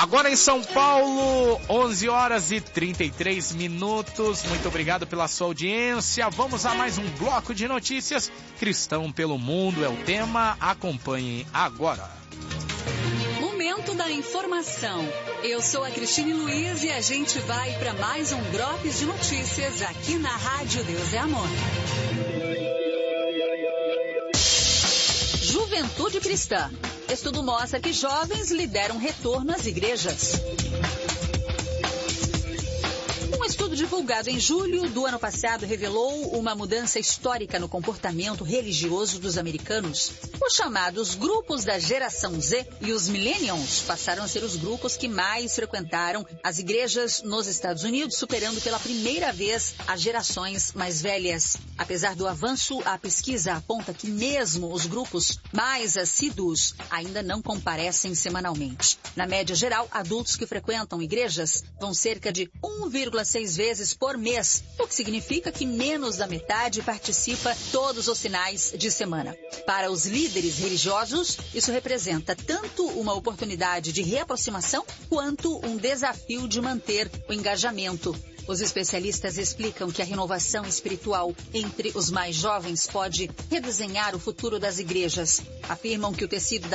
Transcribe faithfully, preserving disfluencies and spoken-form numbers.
Agora em São Paulo, onze horas e trinta e três minutos. Muito obrigado pela sua audiência. Vamos a mais um bloco de notícias. Cristão pelo Mundo é o tema. Acompanhem agora. Momento da informação. Eu sou a Cristine Luiz e a gente vai para mais um Drops de Notícias aqui na Rádio Deus é Amor. Juventude Cristã. Estudo mostra que jovens lideram retorno às igrejas. Um estudo divulgado em julho do ano passado revelou uma mudança histórica no comportamento religioso dos americanos. Os chamados grupos da geração Z e os millennials passaram a ser os grupos que mais frequentaram as igrejas nos Estados Unidos, superando pela primeira vez as gerações mais velhas. Apesar do avanço, a pesquisa aponta que mesmo os grupos mais assíduos ainda não comparecem semanalmente. Na média geral, adultos que frequentam igrejas vão cerca de um vírgula seis vezes por mês, o que significa que menos da metade participa todos os finais de semana. Para os líderes religiosos, isso representa tanto uma oportunidade de reaproximação quanto um desafio de manter o engajamento. Os especialistas explicam que a renovação espiritual entre os mais jovens pode redesenhar o futuro das igrejas. Afirmam que o tecido da